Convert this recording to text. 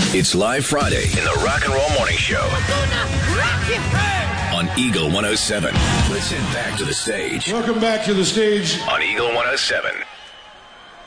It's Live Friday in the Rock and Roll Morning Show on Eagle 107. Let's head back to the stage. Welcome back to the stage on Eagle 107.